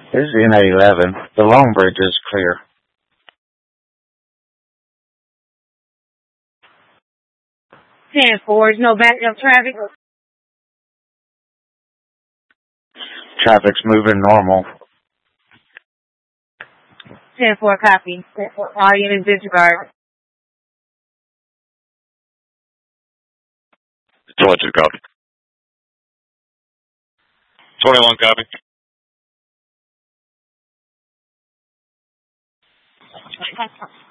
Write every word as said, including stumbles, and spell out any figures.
This is N A eleven. The Long Bridge is clear. ten four, no backup traffic. Traffic's moving normal. ten four, copy. All units disregard. twenty-two, copy. twenty-one, copy.